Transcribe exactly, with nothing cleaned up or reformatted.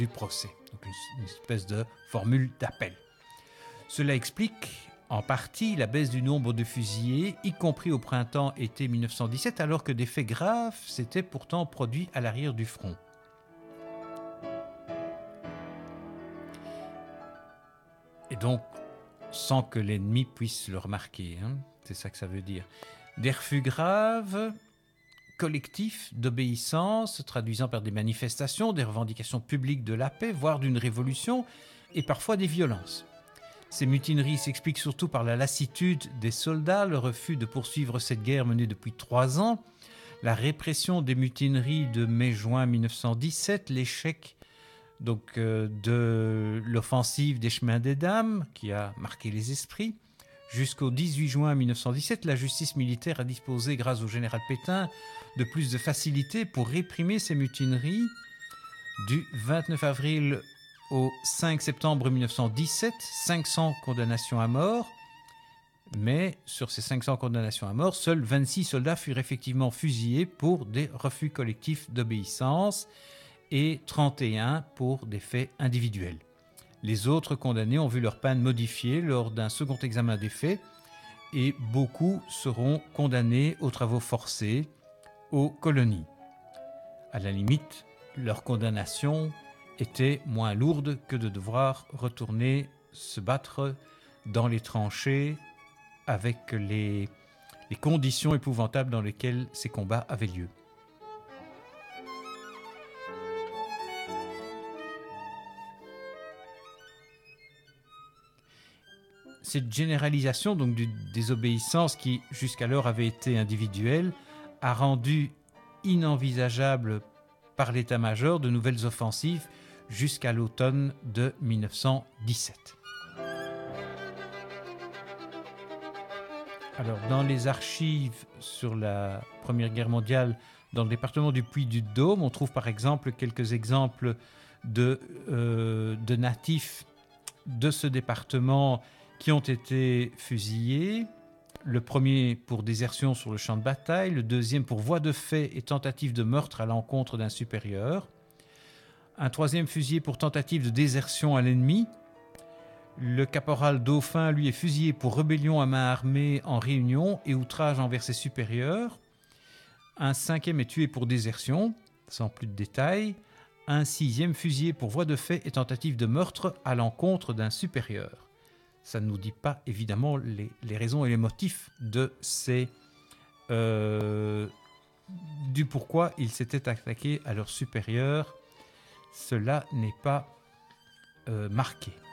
du procès. Donc une, une espèce de formule d'appel. Cela explique en partie la baisse du nombre de fusillés, y compris au printemps-été mille neuf cent dix-sept, alors que des faits graves s'étaient pourtant produits à l'arrière du front. Et donc, sans que l'ennemi puisse le remarquer, hein, c'est ça que ça veut dire. Des refus graves, collectifs d'obéissance, se traduisant par des manifestations, des revendications publiques de la paix, voire d'une révolution, et parfois des violences. Ces mutineries s'expliquent surtout par la lassitude des soldats, le refus de poursuivre cette guerre menée depuis trois ans, la répression des mutineries de mai-juin mille neuf cent dix-sept, l'échec donc, euh, de l'offensive des Chemins des Dames, qui a marqué les esprits. Jusqu'au dix-huit juin mille neuf cent dix-sept, la justice militaire a disposé, grâce au général Pétain, de plus de facilité pour réprimer ces mutineries. Du vingt-neuf avril au cinq septembre mille neuf cent dix-sept, cinq cents condamnations à mort. Mais sur ces cinq cents condamnations à mort, seuls vingt-six soldats furent effectivement fusillés pour des refus collectifs d'obéissance et trente et un pour des faits individuels. Les autres condamnés ont vu leur peine modifiée lors d'un second examen des faits et beaucoup seront condamnés aux travaux forcés, aux colonies. À la limite, leur condamnation était moins lourde que de devoir retourner se battre dans les tranchées avec les, les conditions épouvantables dans lesquelles ces combats avaient lieu. Cette généralisation donc du désobéissance qui jusqu'alors avait été individuelle a rendu inenvisageable par l'état-major de nouvelles offensives jusqu'à l'automne de mille neuf cent dix-sept. Alors, dans les archives sur la Première Guerre mondiale, dans le département du Puy-du-Dôme, on trouve par exemple quelques exemples de, euh, de natifs de ce département qui ont été fusillés. Le premier pour désertion sur le champ de bataille, le deuxième pour voie de fait et tentative de meurtre à l'encontre d'un supérieur, un troisième fusillé pour tentative de désertion à l'ennemi. Le caporal Dauphin, lui, est fusillé pour rébellion à main armée en Réunion et outrage envers ses supérieurs. Un cinquième est tué pour désertion, sans plus de détails. Un sixième fusillé pour voie de fait et tentative de meurtre à l'encontre d'un supérieur. Ça ne nous dit pas évidemment les, les raisons et les motifs de ces, euh, du pourquoi ils s'étaient attaqués à leurs supérieurs. Cela n'est pas euh, marqué.